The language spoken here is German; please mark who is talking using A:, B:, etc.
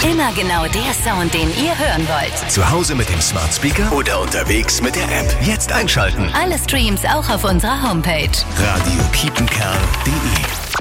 A: Immer genau der Sound, den ihr hören wollt.
B: Zu Hause mit dem Smart Speaker oder unterwegs mit der App. Jetzt einschalten.
A: Alle Streams auch auf unserer Homepage.
B: radiokiepenkerl.de